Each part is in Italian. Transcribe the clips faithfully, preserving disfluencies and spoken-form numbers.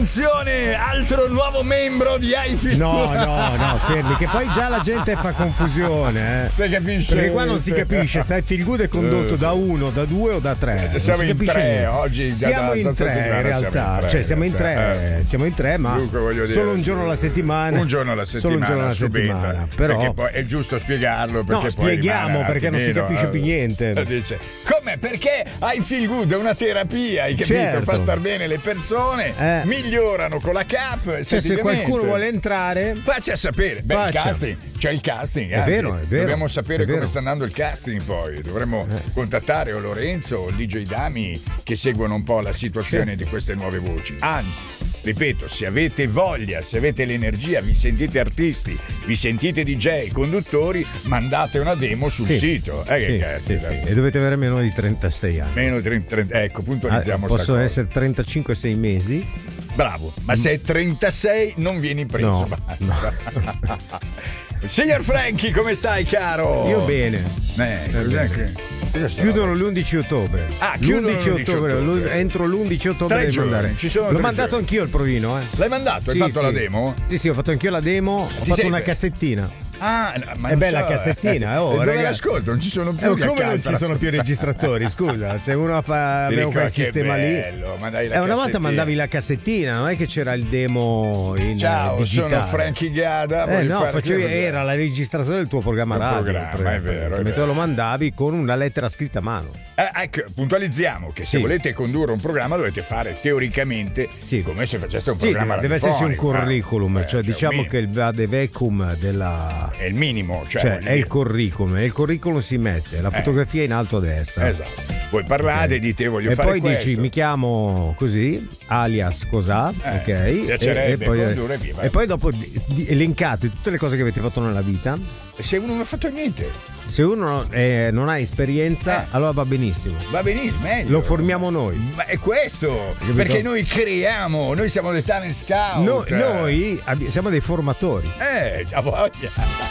Attenzione, altro nuovo membro di I Feel No, no, no, fermi, che poi già la gente fa confusione, eh. Se capisce. Perché qua non si capisce se I Feel Good è condotto da uno, da due o da tre. Non Siamo si in capisce tre niente. oggi. Siamo in tre in realtà, cioè siamo in tre, eh. siamo in tre, ma Dunque, voglio dire, solo un giorno alla settimana. Un giorno alla settimana. Solo un giorno alla subentra. settimana. Però Perché poi è giusto spiegarlo. Perché no, poi spieghiamo rimane perché non si attimino, capisce eh, più niente. Dice, come? Perché I Feel Good è una terapia, hai capito? Certo. Fa star bene le persone, Eh. migliorano con la cap. Cioè, se qualcuno vuole entrare, faccia sapere. Beh, il faccia. casting, c'è il casting. È anzi, vero, è vero, dobbiamo sapere è vero. come sta andando il casting poi. Dovremmo Eh. contattare o Lorenzo o il D J Dami che seguono un po' la situazione Sì. di queste nuove voci. Anzi, ripeto, se avete voglia, se avete l'energia, vi sentite artisti, vi sentite D J, conduttori, mandate una demo sul Sì. sito. Eh, sì, che cazzo, sì, dai. sì. E dovete avere meno di trentasei anni. Meno trenta, trenta ecco, puntualizziamo Ah, sta possono cosa. essere trentacinque sei mesi. Bravo, ma se è trentasei non vieni preso. No, basta. Signor Franchi, come stai, caro? Io bene. Eh, cos'è che- cosa sta- Chiudono l'undici ottobre. Ah, chiudono l'undici l'undici ottobre, ottobre. l'u- entro l'undici ottobre Tre devo giorni, andare. ci sono L'ho tre mandato giorni. anch'io il provino, eh. L'hai mandato? Sì, Hai fatto sì. la demo? Sì, sì, ho fatto anch'io la demo, ho Ti fatto sei- una cassettina. Ah, no, ma È non bella so, cassettina, eh. oh, E dove ragazzi. l'ascolto? Non ci sono più. Eh, gli come non accanto ci alla- sono più registratori? Scusa, se uno fa Ti aveva quel ricordi che sistema lì. bello, ma dai, la Eh, una volta cassettina. mandavi la cassettina, non è che c'era il demo in Ciao, eh, digitale. sono Franchi Gada. Eh voglio no, fare facevi, che cos'è? era la registrazione del tuo programma Del radio. programma, per- è vero, è mentre vero. lo mandavi con una lettera scritta a mano. Eh, ecco, puntualizziamo che se Sì. volete condurre un programma dovete fare teoricamente Sì. come se faceste un Sì, programma deve esserci un radiofonico, eh. curriculum, Eh, cioè un diciamo minimo. che il vadevecum della È il minimo, cioè, cioè voglio è il dire. curriculum, e il curriculum si mette, la Eh. fotografia in alto a destra. Esatto. Voi parlate, Ok. dite voglio e fare poi questo. dici mi chiamo così, alias cos'ha, Eh, ok? E, piacerebbe e poi, condurre, via, vai. e poi dopo di- di- elencate tutte le cose che avete fatto nella vita. E se uno non ha fatto niente, Se uno eh, non ha esperienza, Eh. allora va benissimo. va benissimo, meglio. Lo formiamo noi. Ma è questo, Capito? perché noi creiamo, noi siamo dei talent scout. No- noi abbi- siamo dei formatori. Eh, a voglia.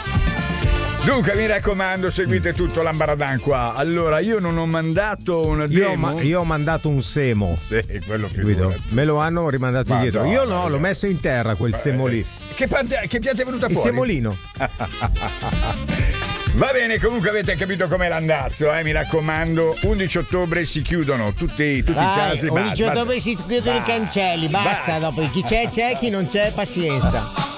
Dunque, mi raccomando, seguite tutto l'ambaradan qua. Allora, io non ho mandato una Io ho, demo. ma- io ho mandato un semo. Sì, quello Guido. figurati. Me lo hanno rimandato Madonna, indietro. Io no, mia. l'ho messo in terra quel semo lì. Che, pante- che pianta è venuta Il fuori? semolino. Va bene, comunque avete capito com'è l'andazzo, eh? Mi raccomando, undici ottobre si chiudono tutti, tutti i casi. undici basta, ottobre si chiudono i basta. cancelli, basta, Basta. dopo chi c'è c'è, chi non c'è pazienza.